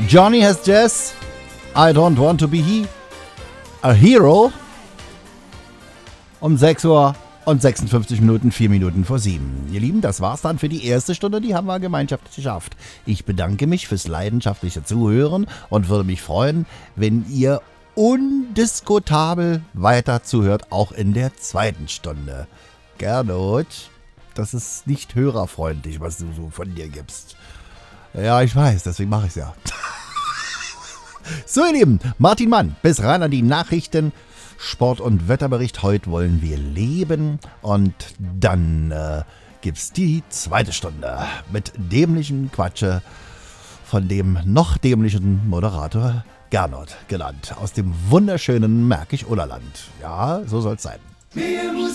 Johnny has Jazz. I don't want to be a hero. Um 6 Uhr und 56 Minuten, 4 Minuten vor 7. Ihr Lieben, das war's dann für die erste Stunde, die haben wir gemeinschaftlich geschafft. Ich bedanke mich fürs leidenschaftliche Zuhören und würde mich freuen, wenn ihr undiskutabel weiter zuhört, auch in der zweiten Stunde. Gernot, das ist nicht hörerfreundlich, was du so von dir gibst. Ja, ich weiß, deswegen mache ich es ja. So, ihr Lieben, Martin Mann, bis rein an die Nachrichten. Sport- und Wetterbericht. Heute wollen wir leben. Und dann gibt's die zweite Stunde mit dämlichen Quatsche von dem noch dämlichen Moderator Gernot genannt. Aus dem wunderschönen Märkisch-Oderland. Ja, so soll's sein.